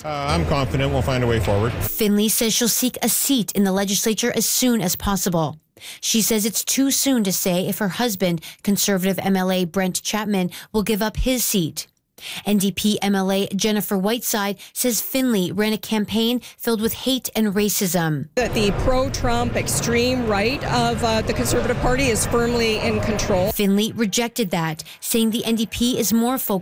I'm confident we'll find a way forward. Finley says she'll seek a seat in the legislature as soon as possible. She says it's too soon to say if her husband, Conservative MLA Brent Chapman, will give up his seat. NDP MLA Jennifer Whiteside says Finley ran a campaign filled with hate and racism. That the pro-Trump extreme right of the Conservative Party is firmly in control. Finley rejected that, saying the NDP is more focused